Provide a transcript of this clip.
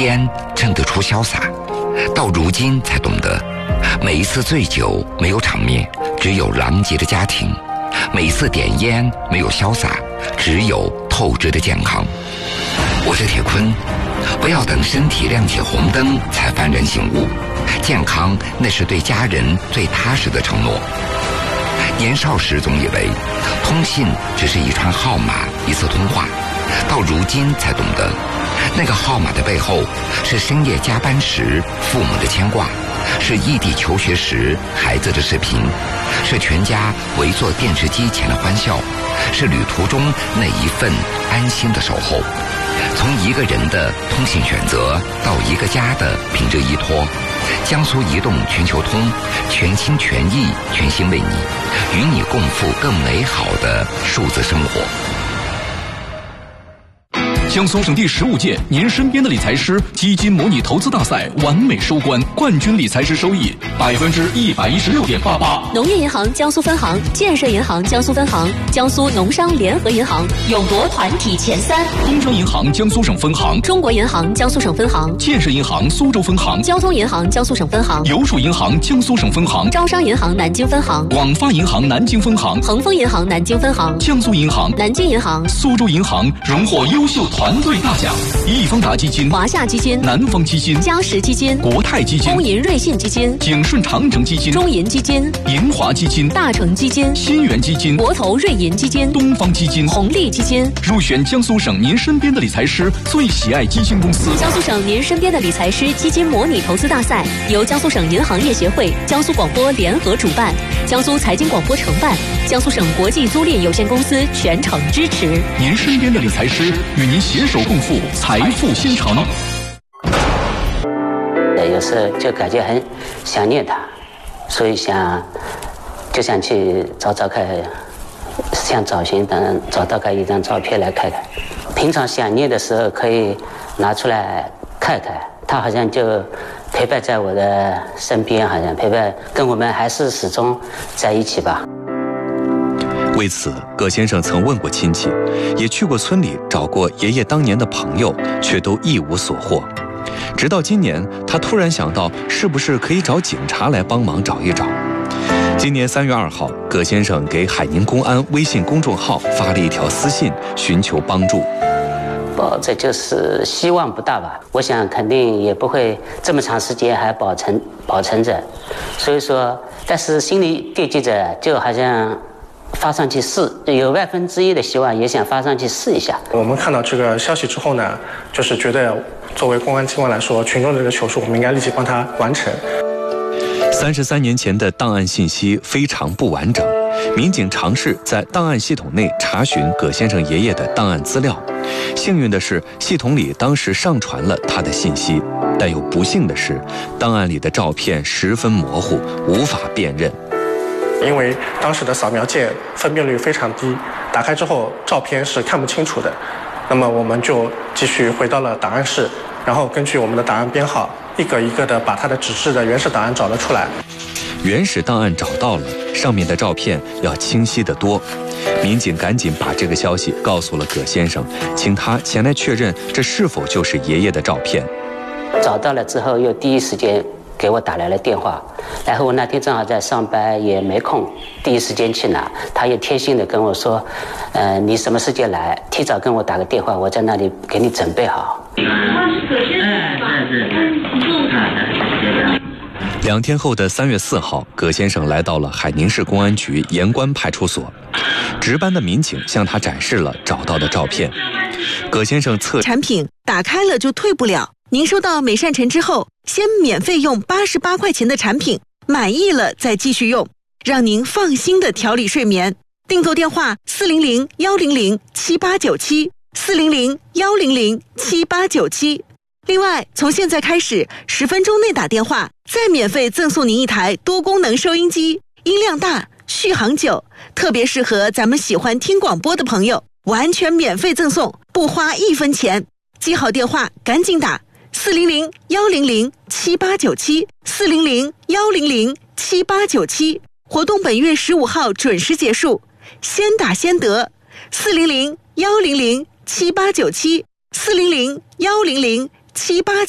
烟衬得出潇洒，到如今才懂得，每一次醉酒没有场面，只有狼藉的家庭；每一次点烟没有潇洒，只有透支的健康。我是铁坤，不要等身体亮起红灯才幡然醒悟，健康那是对家人最踏实的承诺。年少时总以为通信只是一串号码，一次通话，到如今才懂得，那个号码的背后是深夜加班时父母的牵挂，是异地求学时孩子的视频，是全家围坐电视机前的欢笑，是旅途中那一份安心的守候。从一个人的通信选择到一个家的品质依托，江苏移动全球通，全心全意全心为你，与你共赴更美好的数字生活。 江苏省第15届您身边的理财师基金模拟投资大赛完美收官，冠军理财师收益116.88%。 农业银行江苏分行、建设银行江苏分行、江苏农商联合银行勇夺团体前3。 工商银行江苏省分行、 中国银行江苏省分行、 建设银行苏州分行、 交通银行江苏省分行、 邮储银行江苏省分行、 招商银行南京分行、 广发银行南京分行、 恒丰银行南京分行、 江苏银行、 南京银行、 苏州银行荣获优秀团队大奖。易方达基金、 华夏基金、 南方基金、 嘉实基金、 国泰基金、 工银瑞信基金、 景顺长城基金、 中银基金、 银华基金、 大成基金、 新源基金、 国投瑞银基金、 东方基金、 红利基金， 入选江苏省您身边的理财师最喜爱基金公司。 江苏省您身边的理财师基金模拟投资大赛由江苏省银行业协会、江苏广播联合主办，江苏财经广播承办，江苏省国际租赁有限公司全程支持。 您身边的理财师与您携手共赴财富新城。 有时候就感觉很想念他，所以想去找看，想找寻找到看一张照片来看看。平常想念的时候可以拿出来看看，他好像就陪伴在我的身边，好像陪伴跟我们还是始终在一起吧。 为此，葛先生曾问过亲戚，也去过村里找过爷爷当年的朋友，却都一无所获。直到今年，他突然想到，是不是可以找警察来帮忙找一找。今年3月2号，葛先生给海宁公安微信公众号发了一条私信，寻求帮助。 这就是希望不大吧，我想肯定也不会这么长时间还保存着，所以说，但是心里惦记着，就好像发上去试，有1/1000的希望，也想发上去试一下。 我们看到这个消息之后呢，就是觉得作为公安机关来说，群众的这个求助，我们应该立即帮他完成。 33年前的档案信息非常不完整，民警尝试在档案系统内查询葛先生爷爷的档案资料。幸运的是，系统里当时上传了他的信息，但又不幸的是，档案里的照片十分模糊，无法辨认。 因为当时的扫描件分辨率非常低，打开之后照片是看不清楚的。那么我们就继续回到了档案室，然后根据我们的档案编号，一个一个的把它的纸质的原始档案找了出来。 原始档案找到了，上面的照片要清晰得多。民警赶紧把这个消息告诉了葛先生，请他前来确认这是否就是爷爷的照片。 找到了之后，又第一时间给我打来了电话，然后我那天正好在上班，也没空第一时间去拿。他也贴心的跟我说，你什么时间来，提早跟我打个电话，我在那里给你准备好。 2天后的3月4号，葛先生来到了海宁市公安局盐关派出所，值班的民警向他展示了找到的照片。葛先生产品打开了就退不了，您收到美善辰之后，先免费用88块钱的产品，满意了再继续用，让您放心的调理睡眠。订购电话400-100-7897，400-100-7897。另外，从现在开始，10分钟内打电话，再免费赠送您一台多功能收音机，音量大，续航久，特别适合咱们喜欢听广播的朋友，完全免费赠送，不花1分钱。记好电话，赶紧打400-100-7897，400-100-7897。活动本月15号准时结束，先打先得。400-100-7897，400-100-7897。